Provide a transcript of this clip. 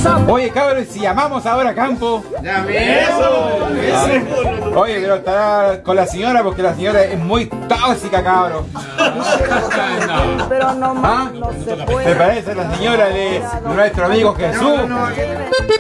Oye, cabrón, si llamamos ahora a campo. Eso. Oye, pero estará con la señora porque la señora es muy tóxica, cabrón. Pero no, ¿Ah? no se puede. Me parece la señora de nuestro amigo Jesús.